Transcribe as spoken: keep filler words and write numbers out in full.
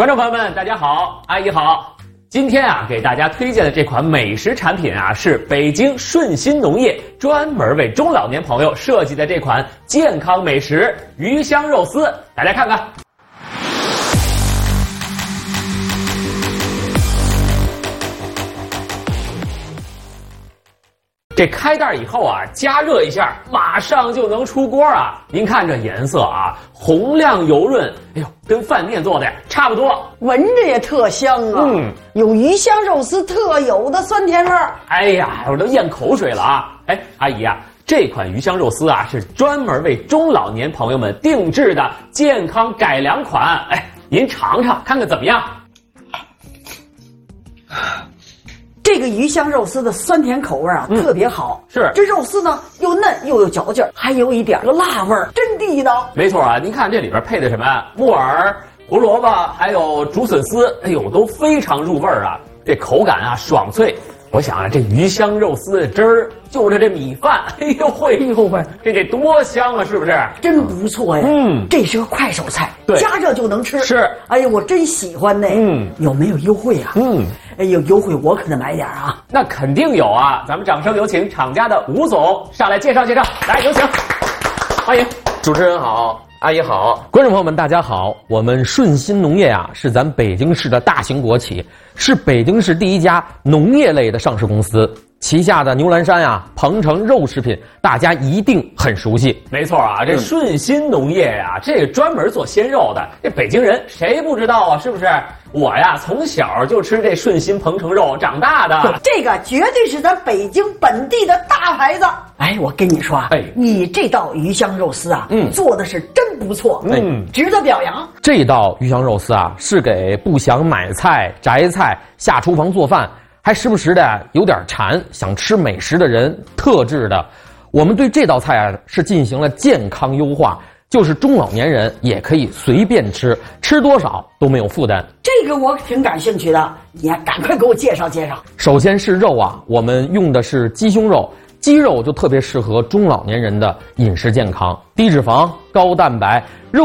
观众朋友们，大家好，阿姨好。今天啊，给大家推荐的这款美食产品啊，是北京顺心农业专门为中老年朋友设计的这款健康美食鱼香肉丝，大家看看。这开袋以后啊，加热一下，马上就能出锅啊！您看这颜色啊，红亮油润，哎呦，跟饭店做的差不多， 闻着也特香啊！嗯，有鱼香肉丝特有的酸甜味儿。 哎呀，我都咽口水了啊！哎，阿姨啊，这款鱼香肉丝啊，是专门为中老年朋友们定制的健康改良款。哎，您尝尝看看怎么样？ 这个鱼香肉丝的酸甜口味啊、嗯、特别好， 是这肉丝呢又嫩又有嚼劲，还有一点个辣味儿，真地道。 没错啊，您看这里边配的什么木耳、胡萝卜，还有竹笋丝，哎呦，都非常入味儿啊，这口感啊爽脆。我想啊，这鱼香肉丝的汁儿就着这米饭，哎呦喂，哎呦喂，这得多香啊，是不是？ 真不错呀。嗯，这是个快手菜， 对， 加热就能吃。 是， 哎呀，我真喜欢呢。嗯，有没有优惠啊？嗯，哎，有优惠我可得买点啊。 那肯定有啊，咱们掌声有请厂家的吴总上来介绍介绍，来有请，欢迎。 主持人好。阿姨好， 观众朋友们，大家好！我们顺心农业啊，是咱北京市的大型国企，是北京市第一家农业类的上市公司。旗下的牛栏山啊、鹏程肉食品，大家一定很熟悉。 没错啊，这顺心农业呀、啊，这个专门做鲜肉的，这北京人谁不知道啊？是不是？我呀，从小就吃这顺心鹏程肉长大的， 这个绝对是咱北京本地的大牌子。哎，我跟你说啊，哎，你这道鱼香肉丝啊，嗯，做的是真不错，嗯，值得表扬。 这道鱼香肉丝啊，是给不想买菜、摘菜、下厨房做饭，还时不时的有点馋，想吃美食的人特制的。我们对这道菜啊是进行了健康优化，就是中老年人也可以随便吃，吃多少都没有负担。 这个我挺感兴趣的，你呀赶快给我介绍介绍。 首先是肉啊，我们用的是鸡胸肉，鸡肉就特别适合中老年人的饮食健康，低脂肪、高蛋白。肉